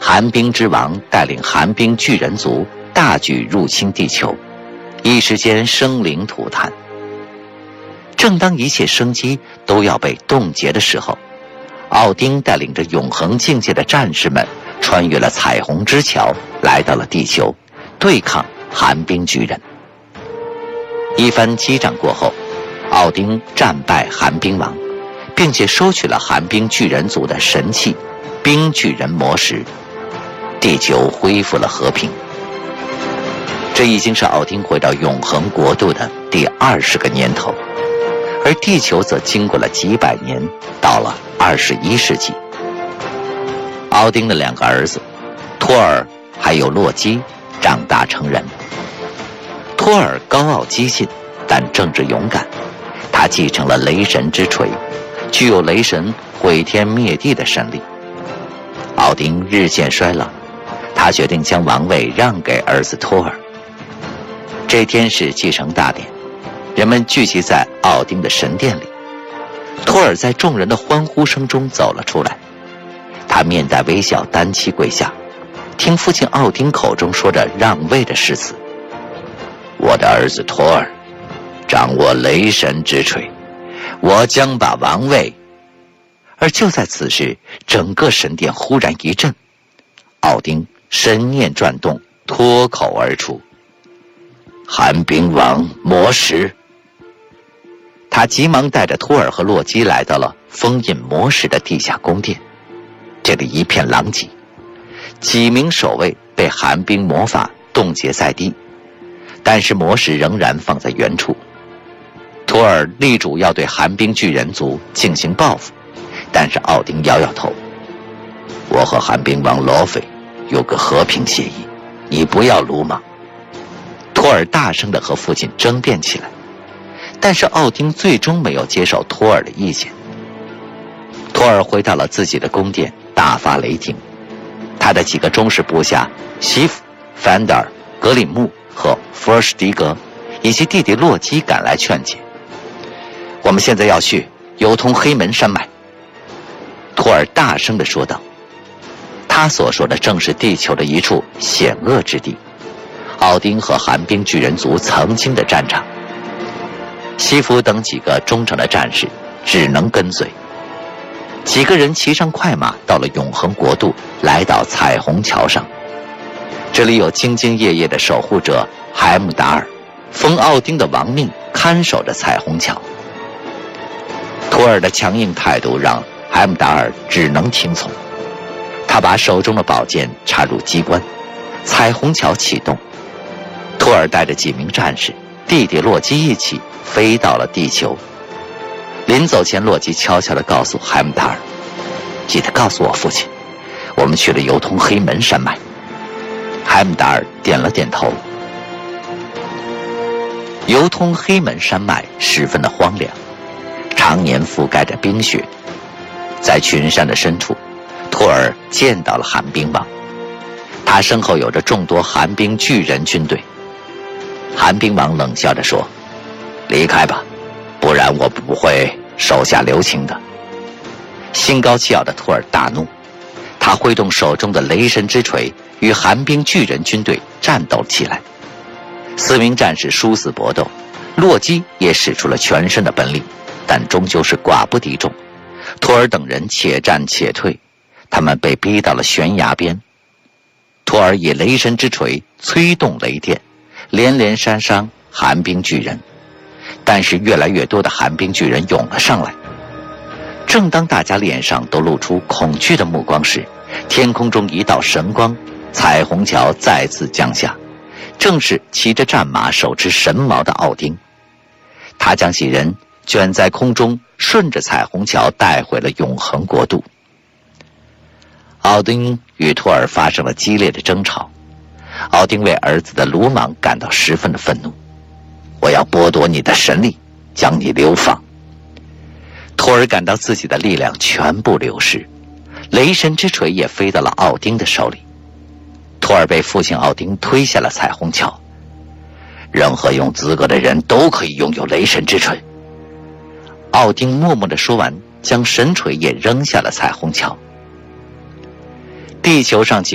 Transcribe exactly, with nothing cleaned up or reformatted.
寒冰之王带领寒冰巨人族大举入侵地球，一时间生灵涂炭。正当一切生机都要被冻结的时候，奥丁带领着永恒境界的战士们穿越了彩虹之桥，来到了地球，对抗寒冰巨人。一番激战过后，奥丁战败寒冰王，并且收取了寒冰巨人族的神器冰巨人魔石，地球恢复了和平。这已经是奥丁回到永恒国度的第二十个年头，而地球则经过了几百年，到了二十一世纪。奥丁的两个儿子托尔还有洛基长大成人。托尔高傲激进，但正直勇敢，他继承了雷神之锤，具有雷神毁天灭地的神力。奥丁日渐衰老，他决定将王位让给儿子托尔。这天是继承大典，人们聚集在奥丁的神殿里。托尔在众人的欢呼声中走了出来，他面带微笑，单膝跪下，听父亲奥丁口中说着让位的誓词。我的儿子托尔，掌握雷神之锤，我将把王位……而就在此时，整个神殿忽然一震，奥丁神念转动，脱口而出：寒冰王魔石。他急忙带着托尔和洛基来到了封印魔石的地下宫殿，这里一片狼藉，几名守卫被寒冰魔法冻结在地，但是魔石仍然放在原处。托尔力主要对寒冰巨人族进行报复，但是奥丁摇摇头：我和寒冰王罗菲有个和平协议，你不要鲁莽。托尔大声地和父亲争辩起来，但是奥丁最终没有接受托尔的意见。托尔回到了自己的宫殿，大发雷霆。他的几个忠实部下西弗、范德尔、格里木和福尔史迪格以及弟弟洛基赶来劝解：我们现在要去游通黑门山脉。托尔大声地说道。他所说的正是地球的一处险恶之地，奥丁和寒冰巨人族曾经的战场。西弗等几个忠诚的战士只能跟随。几个人骑上快马，到了永恒国度，来到彩虹桥上。这里有兢兢业业的守护者海姆达尔，奉奥丁的王命看守着彩虹桥。托尔的强硬态度让海姆达尔只能听从。他把手中的宝剑插入机关，彩虹桥启动。托尔带着几名战士，弟弟洛基一起飞到了地球。临走前，洛基悄悄地告诉海姆达尔：记得告诉我父亲，我们去了游通黑门山脉。海姆达尔点了点头。游通黑门山脉十分的荒凉，常年覆盖着冰雪。在群山的深处，托尔见到了寒冰王，他身后有着众多寒冰巨人军队。寒冰王冷笑着说：离开吧，不然我不会手下留情的。心高气傲的托尔大怒，他挥动手中的雷神之锤，与寒冰巨人军队战斗起来。四名战士殊死搏斗，洛基也使出了全身的本领，但终究是寡不敌众。托尔等人且战且退，他们被逼到了悬崖边。托尔以雷神之锤催动雷电，连连杀伤寒冰巨人，但是越来越多的寒冰巨人涌了上来。正当大家脸上都露出恐惧的目光时，天空中一道神光，彩虹桥再次降下，正是骑着战马手持神矛的奥丁。他将几人卷在空中，顺着彩虹桥带回了永恒国度。奥丁与托尔发生了激烈的争吵，奥丁为儿子的鲁莽感到十分的愤怒：我要剥夺你的神力，将你流放。托尔感到自己的力量全部流失，雷神之锤也飞到了奥丁的手里。托尔被父亲奥丁推下了彩虹桥。任何有资格的人都可以拥有雷神之锤。奥丁默默地说完，将神锤也扔下了彩虹桥。地球上